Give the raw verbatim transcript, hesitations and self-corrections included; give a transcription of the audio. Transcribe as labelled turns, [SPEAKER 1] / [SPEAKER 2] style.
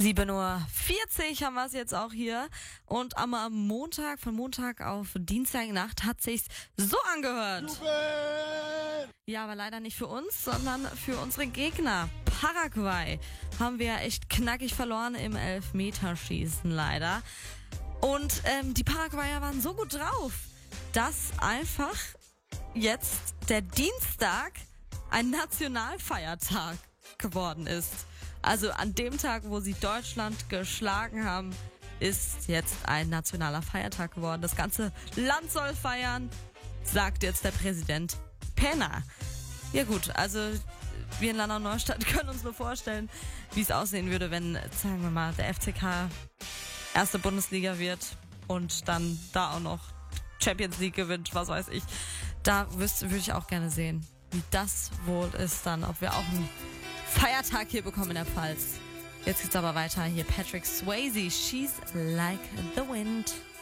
[SPEAKER 1] sieben Uhr vierzig haben wir es jetzt auch hier. Und am Montag, von Montag auf Dienstagnacht hat sich's so angehört.
[SPEAKER 2] Jubel!
[SPEAKER 1] Ja, aber leider nicht für uns, sondern für unsere Gegner. Paraguay haben wir echt knackig verloren im Elfmeterschießen leider. Und ähm, die Paraguayer waren so gut drauf, dass einfach jetzt der Dienstag ein Nationalfeiertag geworden ist. Also an dem Tag, wo sie Deutschland geschlagen haben, ist jetzt ein nationaler Feiertag geworden. Das ganze Land soll feiern, sagt jetzt der Präsident Pena. Ja gut, also wir in Landau Neustadt können uns nur vorstellen, wie es aussehen würde, wenn, sagen wir mal, der F C K erste Bundesliga wird und dann da auch noch Champions League gewinnt, was weiß ich. Da würde ich auch gerne sehen, wie das wohl ist dann, ob wir auch einen Feiertag hier bekommen in der Pfalz. Jetzt geht's aber weiter. Hier Patrick Swayze, She's Like the Wind.